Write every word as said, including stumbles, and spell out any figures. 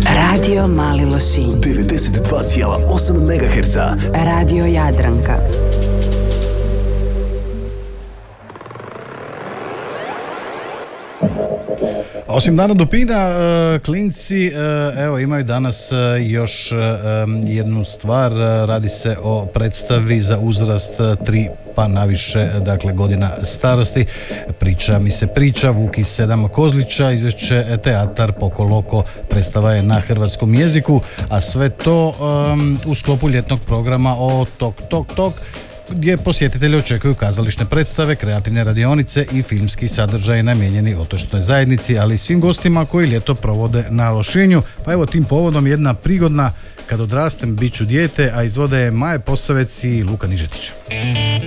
Radio Mali Lošinj. devedeset dva zarez osam megaherca. Radio Jadranka. Osim Dana Dupina, klinci evo imaju danas još jednu stvar. Radi se o predstavi za uzrast tri pa naviše, dakle, godina starosti. Priča mi se priča, Vuki sedam Kozlića, izvješće Teatar Pokoloko, predstava je na hrvatskom jeziku, a sve to um, u sklopu ljetnog programa o Tok Tok Tok, gdje posjetitelji očekuju kazališne predstave, kreativne radionice i filmski sadržaj namijenjeni otočnoj zajednici, ali i svim gostima koji ljeto provode na Lošinju. Pa evo, tim povodom jedna prigodna Kad odrastem bit ću dijete, a izvode je Maje Posavec i Luka Nižetić.